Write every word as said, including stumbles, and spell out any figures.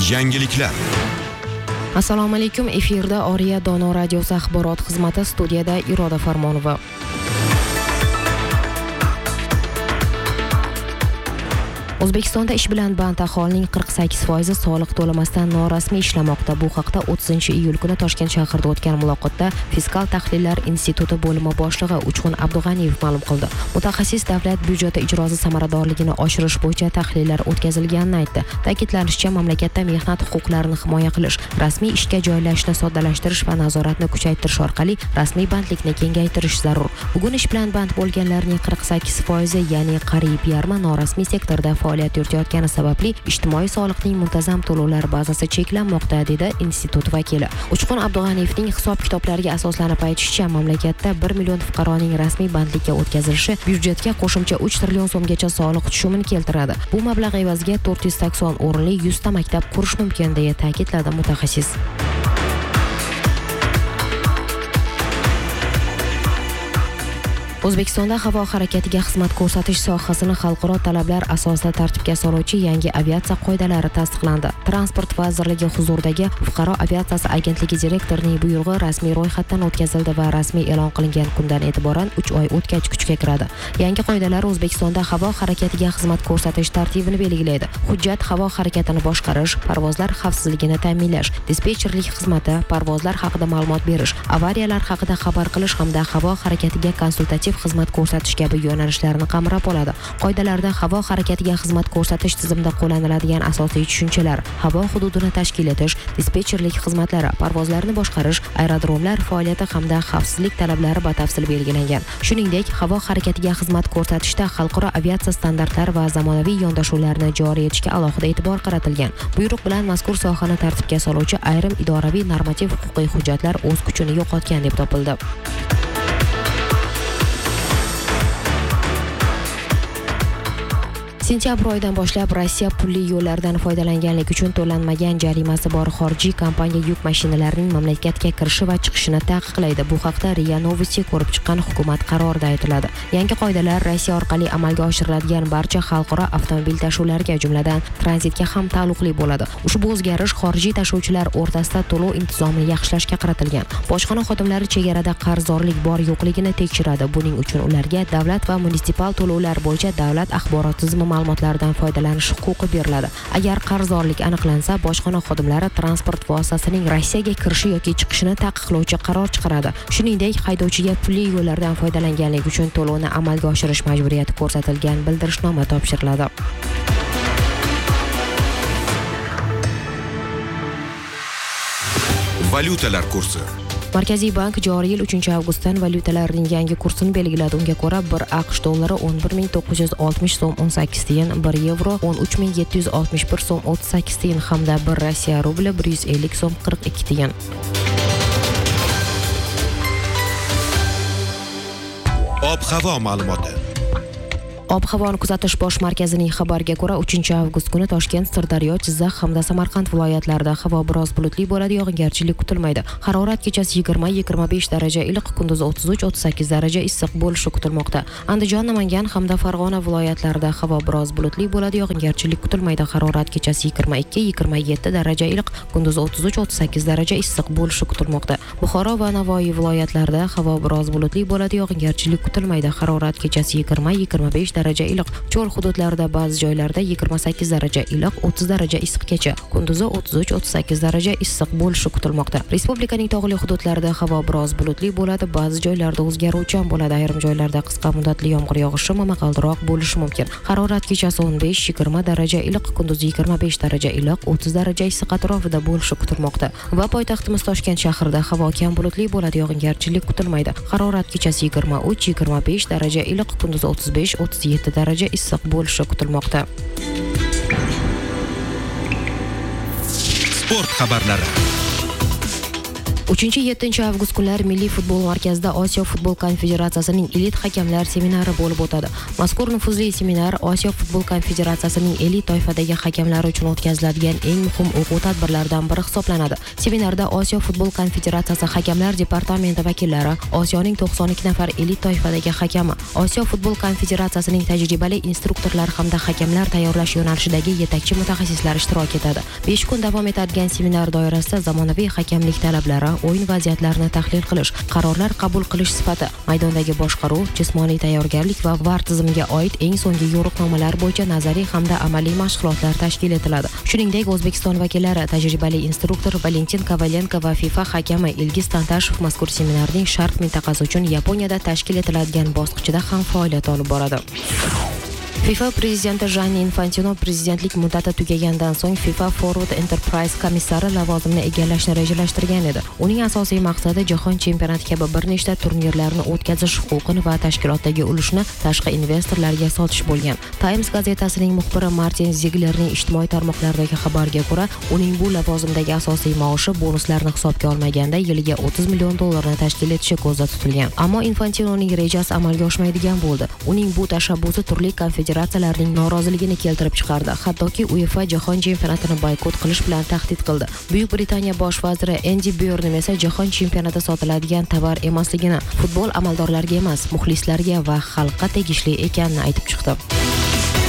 Yangiliklar. Assalomu alaykum. Efirda Oriya Dono radiosi axborot xizmati, studiyada Iroda Farmonova. O'zbekistonda ish bilan band aholining qirq sakkiz foizi soliq to'lamasdan norasmiy ishlamoqda. Bu haqda o'ttizinchi iyul kuni Toshkent shahrida o'tgan muloqotda Fiskal tahlillar instituti bo'limi boshlig'i Uchqun Abdug'aniyev ma'lum qildi. Mutaxassis davlat byudjeti ijrosi samaradorligini oshirish bo'yicha tahlillar o'tkazilganini aytdi. Ta'kidlanishicha, mamlakatda mehnat huquqlarini himoya qilish, rasmiy ishga joylashishni soddalashtirish va nazoratni kuchaytirish orqali rasmiy bandlikni kengaytirish zarur. Bugun ish bilan band bo'lganlarning qirq sakkiz foizi, ya'ni qariyb yarmi norasmiy sektorda faoliyat yuritayotgani sababli ijtimoiy soliqning muntazam to'lovlar bazasi cheklanmoqda, dedi institut vakili. Uchqun Abdug'aniyevning hisob-kitoblariga asoslanib aytishicha, mamlakatda bir million fuqaroning rasmiy bandlikka o'tkazilishi byudjetga qo'shimcha uch trillion so'mgacha soliq tushumini keltiradi. Bu mablag' evaziga to'rt yuz sakson o'rinli yuz ta maktab qurish mumkin, deya ta'kidladi mutaxassis. O'zbekistonda havo harakatiga xizmat ko'rsatish sohasini xalqaro talablar asosida tartibga soluvchi yangi aviatsiya qoidalari tasdiqlandi. Transport vazirligi huzuridagi Fuqaro aviatsiyasi agentligi direktorining buyrug'i rasmiy ro'yxatdan o'tkazildi va rasmiy e'lon qilingan kundan e'tiboran uch oy o'tgach kuchga kiradi. Yangi qoidalar O'zbekistonda havo harakatiga xizmat ko'rsatish tartibini belgilaydi. Hujjat havo harakatini boshqarish, parvozlar xavfsizligini ta'minlash, dispetcherlik xizmati, parvozlar haqida ma'lumot berish, avariyalar haqida xabar qilish hamda havo harakatiga konsultativ xizmat ko'rsatish kabi yo'nalishlarni qamrab oladi. Qoidalarda havo harakatiga xizmat ko'rsatish tizimida qo'llaniladigan asosiy tushunchalar: havo hududini tashkil etish, dispetcherlik xizmatlari, parvozlarni boshqarish, aerodromlar faoliyati hamda xavfsizlik talablari batafsil belgilangan. Shuningdek, havo harakatiga xizmat ko'rsatishda xalqaro aviatsiya standartlari va zamonaviy yondashuvlarni joriy etishga alohida e'tibor qaratilgan. Buyruq bilan mazkur sohani tartibga soluvchi ayrim idoraviy normativ huquqiy hujjatlar o'z kuchini yo'qotgan deb topildi. Sentyabr oyidan boshlab Rossiya pulli yo'llardan foydalanganlik uchun to'lanmagan jarimasi bor xorijiy kompaniya yuk mashinalarining mamlakatga kirishi va chiqishini taqiqlaydi. Bu haqda Riya Novosti ko'rib chiqqan hukumat qarorida aytiladi. Yangi qoidalar Rossiya orqali amalga oshiriladigan barcha xalqaro avtomobil tashuvlariga, jumladan tranzitga ham taalluqli bo'ladi. Ushbu o'zgarish xorijiy tashuvchilar o'rtasida to'lov intizomini yaxshilashga qaratilgan. Bojxona xodimlari chegarada qarzdorlik bor-yo'qligini tekshiradi. Buning uchun ularga davlat va munisipal to'lovlar bo'yicha davlat axborot tizimi ma'lumotlaridan foydalanish huquqi beriladi. Agar qarzdorlik aniqlansa, bojxona xodimlari transport vositasining Rossiyaga kirishi yoki chiqishini taqiqlovchi qaror chiqaradi. Shuningdek, haydovchiga pulli yo'llardan foydalanganlik uchun to'lovni amalga oshirish majburiyati ko'rsatilgan bildirishnoma topshiriladi. Valyutalar kursi. Markaziy bank joriy yil uchinchi avgustdan valyutalarning yangi kursini belgiladi. Unga ko'ra, bir AQSh dollari o'n bir ming to'qqiz yuz oltmish so'm o'n sakkiz tiyin, bir yevro o'n uch ming yetti yuz oltmish bir so'm o'ttiz sakkiz tiyin hamda bir Rossiya rubli bir yuz ellik so'm qirq ikki tiyin. Ob-havo ma'lumoti. Ob-havoni kuzatish bosh markazining xabariga ko'ra, uchinchi avgust kuni Toshkent, Sirdaryo, Jizzax hamda Samarqand viloyatlarida havo biroz bulutli bo'ladi, yog'ingarchilik kutilmaydi. Harorat kechasi yigirma yigirma besh daraja iliq, kunduz o'ttiz uch o'ttiz sakkiz daraja issiq bo'lishi kutilmoqda. Andijon, Namangan hamda Farg'ona viloyatlarida havo biroz bulutli bo'ladi, yog'ingarchilik kutilmaydi. Harorat kechasi yigirma ikki yigirma yetti daraja iliq, kunduz o'ttiz uch o'ttiz sakkiz daraja issiq bo'lishi kutilmoqda. Buxoro va Navoiy viloyatlarida havo biroz bulutli bo'ladi, yog'ingarchilik kutilmaydi. Harorat kechasi yigirma yigirma besh daraja iliq, cho'l hududlarida ba'zi joylarda yigirma sakkiz daraja iliq, o'ttiz daraja issiqgacha, kunduzi o'ttiz uch o'ttiz sakkiz daraja issiq bo'lishi kutilmoqda. Respublikaning tog'li hududlarida havo biroz bulutli bo'ladi, ba'zi joylarda o'zgaruvchan bo'ladi. Ayrim joylarda qisqa muddatli yomg'ir yog'ishi, momaqaldiroq bo'lishi mumkin. Harorat kechasi o'n besh yigirma daraja iliq, kunduzi yigirma besh daraja iliq, o'ttiz daraja issiq atrofida bo'lishi kutilmoqda. Va poytaxtimiz Toshkent shahrida havo kam bulutli bo'ladi, yog'ingarchilik kutilmaydi. Harorat kechasi yigirma uch yigirma besh daraja iliq, kunduzi o'ttiz besh o'ttiz yetti daraja issiq bo'lishi kutilmoqda. Sport xabarlari. uchinchi yettinchi avgust kunlari Milliy futbol markazida Osiyo futbol konfederatsiyasining elit hakamlar seminari bo'lib o'tadi. Mazkur nufuzli seminar Osiyo futbol konfederatsiyasining elit toifadagi hakamlari uchun o'tkaziladigan eng muhim o'quv tadbirlaridan biri hisoblanadi. Seminarda Osiyo futbol konfederatsiyasi hakamlar departamenti vakillari, Osiyoning to'qson ikki nafar elit toifadagi hakami, Osiyo futbol konfederatsiyasining tajribali instruktorlari hamda hakamlar tayyorlash yo'nalishidagi yetakchi mutaxassislar ishtirok etadi. besh kun davom etadigan seminar doirasida zamonaviy hakamlik talablari, o'yin vaziyatlarini tahlil qilish, qarorlar qabul qilish sifati, maydondagi boshqaruv, jismoniy tayyorgarlik va V A R tizimiga oid eng so'nggi yo'riqnomalar bo'yicha nazariy hamda amaliy mashg'ulotlar tashkil etiladi. Shuningdek, O'zbekiston vakillari, tajribali instruktor Valentin Kovalenko va FIFA hakami Ilgiz Tantashev mazkur seminarning Sharq mintaqasi uchun Yaponiyada tashkil etiladigan bosqichida ham faoliyat olib boradi. FIFA prezidenti Gianni Infantino prezidentlik muddati tugagandan so'ng FIFA Forward Enterprise komissari lavozimini egallashni rejalashtirgan edi. Uning asosiy maqsadi jahon chempionati kabi bir nechta turnirlarni o'tkazish huquqini va tashkilotdagi ulushni tashqi investorlarga sotish bo'lgan. Times gazetasining muxbiri Martin Zieglerning ijtimoiy tarmoqlardagi xabariga ko'ra, uning bu lavozimdagi asosiy maoshi bonuslarni hisobga olmaganda yiliga o'ttiz million dollarni tashkil etishi ko'zda tutilgan. Ammo Infantinoning rejasi amalga oshmaydigan bo'ldi. Uning bu tashabbusi turli konfederatsiyalarning noroziligini keltirib chiqardi. Hattoki UEFA jahon chempionatini boykot qilish bilan tahdid qildi. Buyuk Britaniya bosh vaziri Andy Burnham esa jahon chempionati sotiladigan tovar emasligini, futbol amaldorlarga emas, muxlislarga va xalqqa tegishli ekanini aytib chiqdi.